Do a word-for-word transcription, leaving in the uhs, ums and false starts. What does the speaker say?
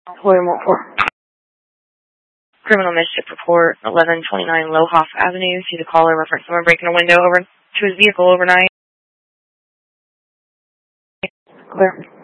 William Walpole. Criminal mischief report, eleven twenty-nine Lohoff Avenue. See the caller reference someone breaking a window over to his vehicle overnight. Clear.